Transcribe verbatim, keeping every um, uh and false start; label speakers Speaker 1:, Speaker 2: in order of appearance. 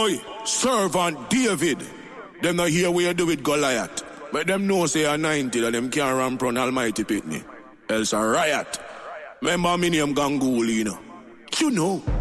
Speaker 1: Boy, servant David. Them not hear what you do with Goliath. But them know say anointed and them can't ramp on Almighty Pitney. Else a riot. Remember me name Ganguly, you know. You know.